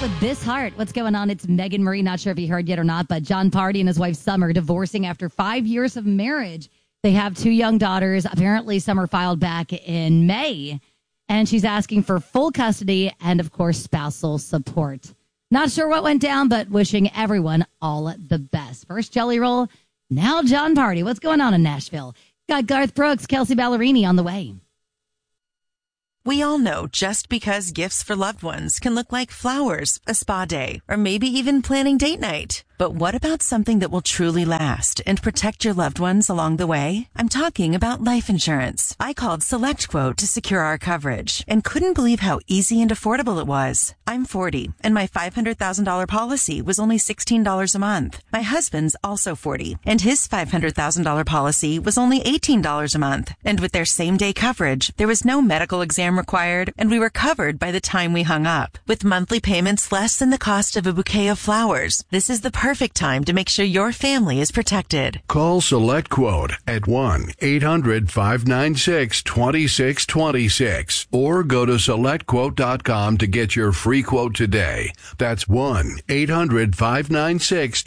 with This Heart. What's going on? It's Megan Marie. Not sure if you heard yet or not, but John Party and his wife Summer divorcing after 5 years of marriage. They have 2 young daughters. Apparently, Summer filed back in May, and she's asking for full custody and, of course, spousal support. Not sure what went down, but wishing everyone all the best. First Jelly Roll, now John Party. What's going on in Nashville? Got Garth Brooks, Kelsey Ballerini on the way. We all know just because gifts for loved ones can look like flowers, a spa day, or maybe even planning date night. But what about something that will truly last and protect your loved ones along the way? I'm talking about life insurance. I called SelectQuote to secure our coverage and couldn't believe how easy and affordable it was. I'm 40, and my $500,000 policy was only $16 a month. My husband's also 40, and his $500,000 policy was only $18 a month. And with their same-day coverage, there was no medical exam required, and we were covered by the time we hung up. With monthly payments less than the cost of a bouquet of flowers, this is the perfect time to make sure your family is protected. Call SelectQuote at 1-800-596-2626 or go to SelectQuote.com to get your free quote today. That's 1-800-596-2626.